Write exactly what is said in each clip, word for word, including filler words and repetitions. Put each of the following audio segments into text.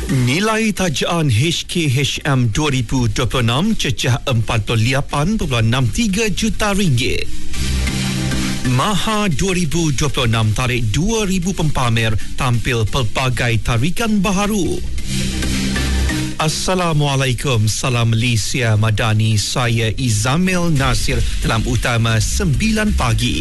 Nilai tajaan H K H M dua ribu dua puluh enam cecah empat puluh lapan perpuluhan enam tiga juta ringgit. Maha dua ribu dua puluh enam tarik dua ribu pempamer tampil pelbagai tarikan baharu. Assalamualaikum, salam Malaysia Madani. Saya Izamil Nasir dalam Utama sembilan pagi.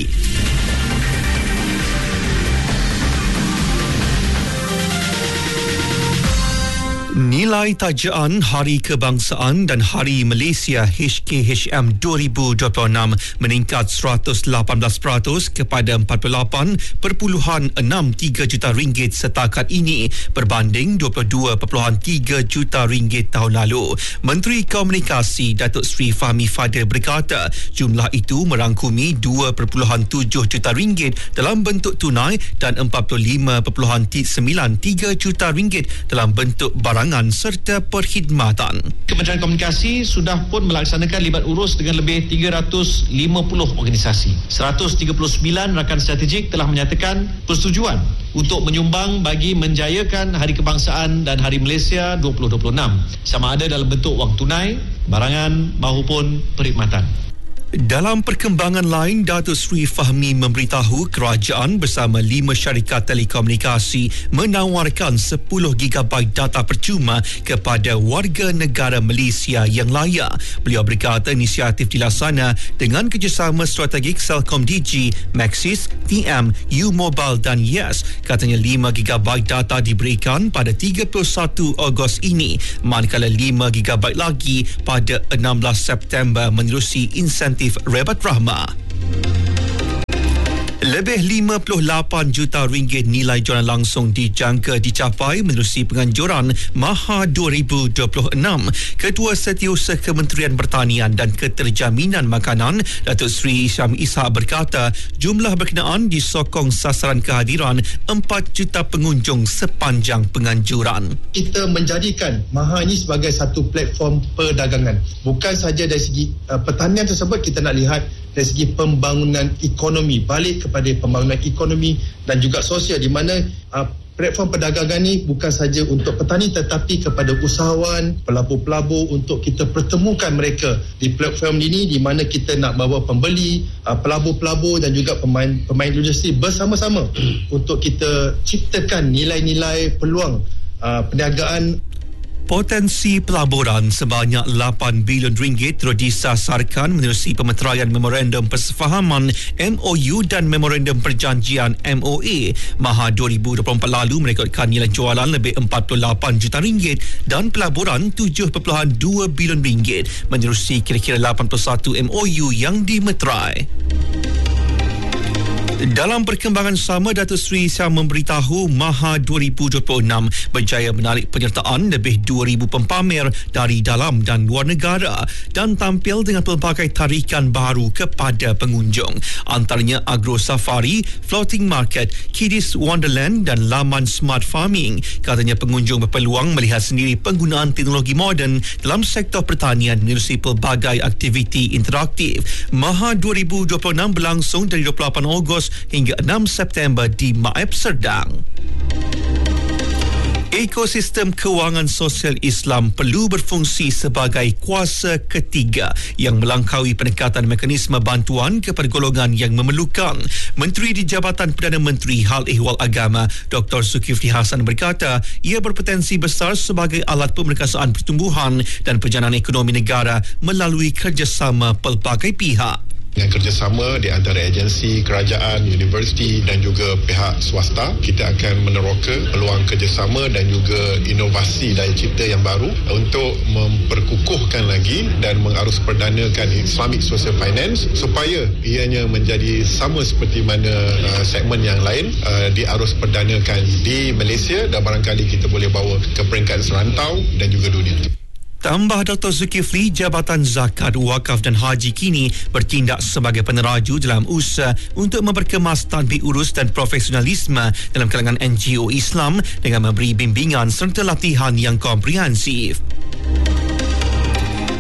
Nilai tajaan Hari Kebangsaan dan Hari Malaysia H K H M dua ribu dua puluh enam meningkat seratus lapan belas peratus kepada empat puluh lapan perpuluhan enam tiga juta ringgit setakat ini berbanding dua puluh dua perpuluhan tiga juta ringgit tahun lalu. Menteri Komunikasi Datuk Seri Fahmi Fadil berkata jumlah itu merangkumi dua perpuluhan tujuh juta ringgit dalam bentuk tunai dan empat puluh lima perpuluhan sembilan tiga juta ringgit dalam bentuk barang serta perkhidmatan. Kementerian Komunikasi sudah pun melaksanakan libat urus dengan lebih tiga ratus lima puluh organisasi. seratus tiga puluh sembilan rakan strategik telah menyatakan persetujuan untuk menyumbang bagi menjayakan Hari Kebangsaan dan Hari Malaysia dua ribu dua puluh enam sama ada dalam bentuk wang tunai, barangan maupun perkhidmatan. Dalam perkembangan lain, Datuk Seri Fahmi memberitahu kerajaan bersama lima syarikat telekomunikasi menawarkan sepuluh gigabyte data percuma kepada warga negara Malaysia yang layak. Beliau berkata inisiatif dilaksana dengan kerjasama strategik Celcom Digi, Maxis, T M, U-Mobile dan Yes. Katanya lima gigabyte data diberikan pada tiga puluh satu Ogos ini, manakala lima gigabyte lagi pada enam belas September menerusi insentif Rebat Rahmah. Lebih lima puluh lapan juta ringgit nilai jualan langsung dijangka dicapai menerusi penganjuran Maha dua ribu dua puluh enam. Ketua Setiausaha Kementerian Pertanian dan Keterjaminan Makanan Datuk Seri Isyam Ishak berkata jumlah berkenaan disokong sasaran kehadiran empat juta pengunjung sepanjang penganjuran. Kita menjadikan Maha ini sebagai satu platform perdagangan. Bukan saja dari segi uh, pertanian tersebut, kita nak lihat dari segi pembangunan ekonomi, balik kepada pembangunan ekonomi dan juga sosial, di mana uh, platform perdagangan ini bukan saja untuk petani tetapi kepada usahawan, pelabur-pelabur, untuk kita pertemukan mereka di platform ini, di mana kita nak bawa pembeli, uh, pelabur-pelabur dan juga pemain pemain industri bersama-sama untuk kita ciptakan nilai-nilai peluang uh, perniagaan. Potensi pelaburan sebanyak lapan bilion ringgit terus disasarkan menerusi pemeteraian Memorandum Persefahaman M O U dan Memorandum Perjanjian M O A. Maha dua ribu dua puluh empat lalu merekodkan nilai jualan lebih empat puluh lapan juta ringgit dan pelaburan tujuh perpuluhan dua bilion ringgit menerusi kira-kira lapan puluh satu M O U yang dimeterai. Dalam perkembangan sama, Datuk Seri Isyam memberitahu Maha dua ribu dua puluh enam berjaya menarik penyertaan lebih dua ribu pempamer dari dalam dan luar negara dan tampil dengan pelbagai tarikan baru kepada pengunjung. Antaranya Agro Safari, Floating Market, Kiddies Wonderland dan laman Smart Farming. Katanya pengunjung berpeluang melihat sendiri penggunaan teknologi moden dalam sektor pertanian menerusi pelbagai aktiviti interaktif. Maha dua ribu dua puluh enam berlangsung dari dua puluh lapan Ogos hingga enam September di Maeb Serdang. Ekosistem kewangan sosial Islam perlu berfungsi sebagai kuasa ketiga yang melangkaui pendekatan mekanisme bantuan kepada golongan yang memerlukan. Menteri di Jabatan Perdana Menteri Hal Ehwal Agama Doktor Zulkifli Hasan berkata ia berpotensi besar sebagai alat pemerkasaan pertumbuhan dan perjalanan ekonomi negara melalui kerjasama pelbagai pihak. Dengan kerjasama di antara agensi, kerajaan, universiti dan juga pihak swasta, kita akan meneroka peluang kerjasama dan juga inovasi daya cipta yang baru untuk memperkukuhkan lagi dan mengarus perdanakan Islamic Social Finance supaya ianya menjadi sama seperti mana uh, segmen yang lain uh, diarus perdanakan di Malaysia dan barangkali kita boleh bawa ke peringkat serantau dan juga dunia. Tambah Doktor Zulkifli, Jabatan Zakat, Wakaf dan Haji kini bertindak sebagai peneraju dalam usaha untuk memperkemas tadbir urus dan profesionalisme dalam kalangan N G O Islam dengan memberi bimbingan serta latihan yang komprehensif.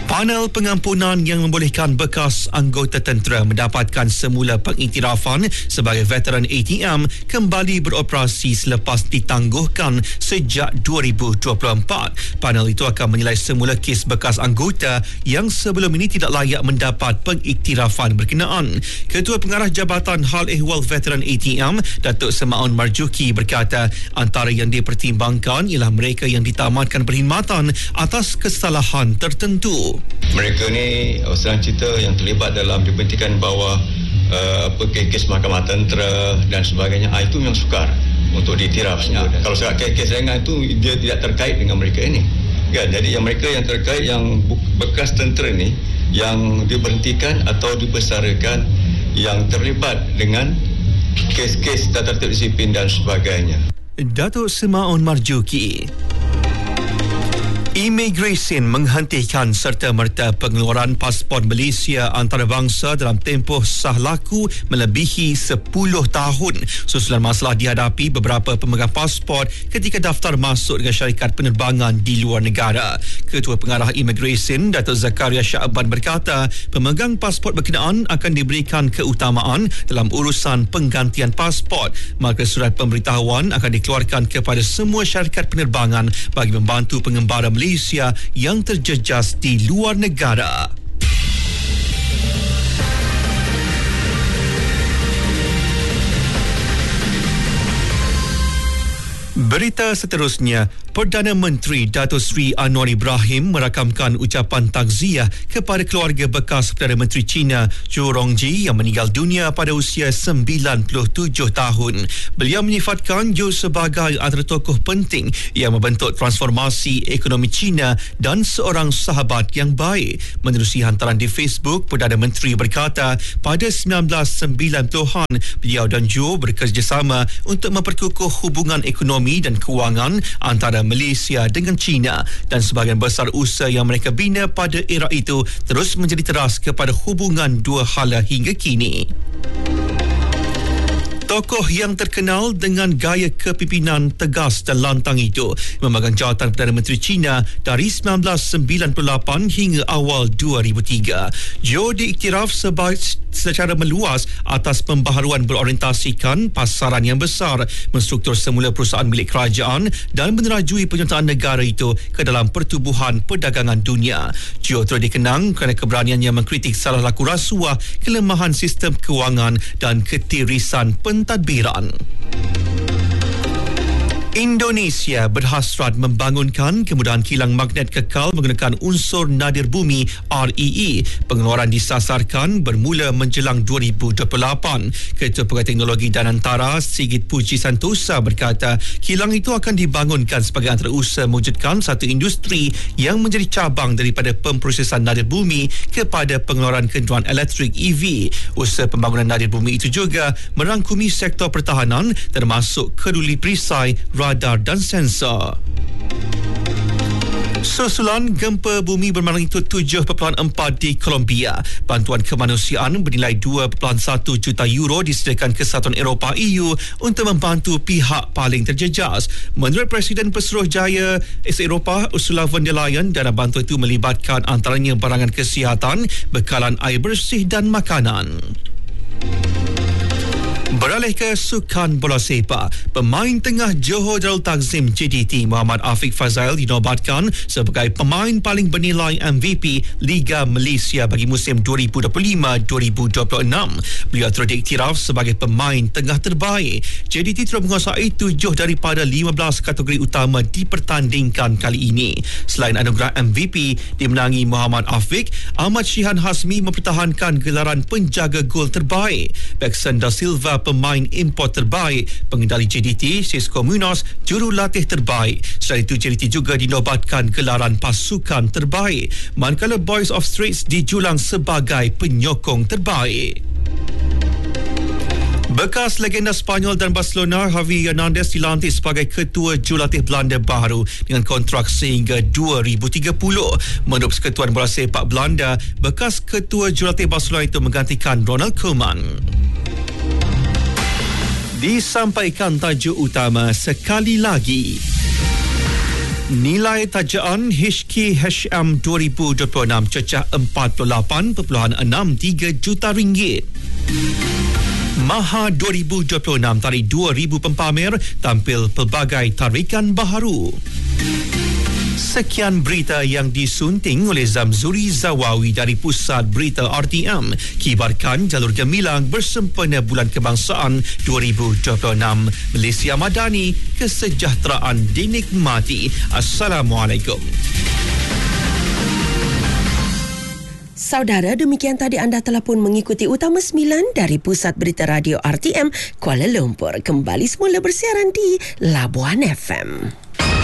Panel pengampunan yang membolehkan bekas anggota tentera mendapatkan semula pengiktirafan sebagai veteran A T M kembali beroperasi selepas ditangguhkan sejak dua ribu dua puluh empat. Panel itu akan menilai semula kes bekas anggota yang sebelum ini tidak layak mendapat pengiktirafan berkenaan. Ketua Pengarah Jabatan Hal Ehwal Veteran A T M, Datuk Semaun Marzuki berkata antara yang dipertimbangkan ialah mereka yang ditamatkan perkhidmatan atas kesalahan tertentu. Mereka ni senang cerita yang terlibat dalam dibentikan bawah uh, apa kes mahkamah tentera dan sebagainya, ah, itu memang sukar untuk diiktiraf semua. Ya. Kalau sekarang kes ringan itu dia tidak terkait dengan mereka ini. Kan? Jadi yang mereka yang terkait yang bekas tentera ni yang diberhentikan atau dibesarkan yang terlibat dengan kes-kes tata tertib disiplin dan sebagainya. Datuk Semaun Marzuki. Imigresen menghentikan serta-merta pengeluaran pasport Malaysia antarabangsa dalam tempoh sah laku melebihi sepuluh tahun susulan masalah dihadapi beberapa pemegang pasport ketika daftar masuk dengan syarikat penerbangan di luar negara. Ketua Pengarah Imigresen Datuk Zakaria Sya'ban berkata pemegang pasport berkenaan akan diberikan keutamaan dalam urusan penggantian pasport. Maka surat pemberitahuan akan dikeluarkan kepada semua syarikat penerbangan bagi membantu pengembara Malaysia Malaysia yang terjejas di luar negara. Berita seterusnya, Perdana Menteri Datuk Seri Anwar Ibrahim merakamkan ucapan takziah kepada keluarga bekas Perdana Menteri China Zhou Rongji yang meninggal dunia pada usia sembilan puluh tujuh tahun. Beliau menyifatkan Zhou sebagai antara tokoh penting yang membentuk transformasi ekonomi China dan seorang sahabat yang baik. Menerusi hantaran di Facebook, Perdana Menteri berkata pada sembilan belas sembilan puluhan beliau dan Zhou bekerjasama untuk memperkukuh hubungan ekonomi dan kewangan antara Malaysia dengan China dan sebahagian besar usaha yang mereka bina pada era itu terus menjadi teras kepada hubungan dua hala hingga kini. Tokoh yang terkenal dengan gaya kepimpinan tegas dan lantang itu memegang jawatan Perdana Menteri China dari sembilan belas sembilan puluh lapan hingga awal dua ribu tiga. Zhou diiktiraf sebagai secara meluas atas pembaharuan berorientasikan pasaran yang besar, menstruktur semula perusahaan milik kerajaan dan menerajui penyertaan negara itu ke dalam pertubuhan perdagangan dunia. Zhou terus dikenang kerana keberaniannya mengkritik salah laku rasuah, kelemahan sistem kewangan dan ketirisan pentadbiran. Indonesia berhasrat membangunkan kemudahan kilang magnet kekal menggunakan unsur nadir bumi R E E. Pengeluaran disasarkan bermula menjelang dua ribu dua puluh lapan. Ketua Pegawai Teknologi dan Antara Sigit Puji Santosa berkata kilang itu akan dibangunkan sebagai antara usaha mewujudkan satu industri yang menjadi cabang daripada pemprosesan nadir bumi kepada pengeluaran kenderaan elektrik E V. Usaha pembangunan nadir bumi itu juga merangkumi sektor pertahanan termasuk keduli perisai, radar dan sensor. Susulan gempa bumi bermagnitudo tujuh perpuluhan empat di Colombia, bantuan kemanusiaan bernilai dua perpuluhan satu juta euro disediakan Kesatuan Eropah E U untuk membantu pihak paling terjejas. Menurut Presiden Pesuruhjaya Eropah Ursula von der Leyen, dana bantuan itu melibatkan antaranya barangan kesihatan, bekalan air bersih dan makanan. Beralih ke sukan bola sepak, pemain tengah Johor Darul Takzim J D T Muhammad Afiq Fazail dinobatkan sebagai pemain paling bernilai M V P Liga Malaysia bagi musim dua ribu dua puluh lima dua ribu dua puluh enam. Beliau terus diiktiraf sebagai pemain tengah terbaik. J D T terus menguasai tujuh daripada lima belas kategori utama dipertandingkan kali ini. Selain anugerah M V P dimenangi Muhammad Afiq, Ahmad Syihan Hasmi mempertahankan gelaran penjaga gol terbaik. Bekson Da Silva pemain import terbaik, pengendali J D T Cisco Munoz jurulatih terbaik. Selain itu J D T juga dinobatkan gelaran pasukan terbaik, manakala Boys of Straits dijulang sebagai penyokong terbaik. Bekas legenda Spanyol dan Barcelona Javi Hernandez dilantik sebagai ketua jurulatih Belanda baru dengan kontrak sehingga dua ribu tiga puluh. Menurut Persekutuan Bola Sepak Belanda, bekas ketua jurulatih Barcelona itu menggantikan Ronald Koeman. Disampaikan tajuk utama sekali lagi. Nilai tajaan H K H M dua ribu dua puluh enam cecah empat puluh lapan perpuluhan enam tiga juta ringgit. Maha dua ribu dua puluh enam tarikh dua ribu pempamer tampil pelbagai tarikan baharu. Sekian berita yang disunting oleh Zamzuri Zawawi dari Pusat Berita R T M. Kibarkan jalur gemilang bersempena Bulan Kebangsaan dua ribu dua puluh enam. Malaysia Madani, kesejahteraan dinikmati. Assalamualaikum. Saudara, demikian tadi anda telah pun mengikuti Utama sembilan dari Pusat Berita Radio R T M Kuala Lumpur. Kembali semula bersiaran di Labuan F M.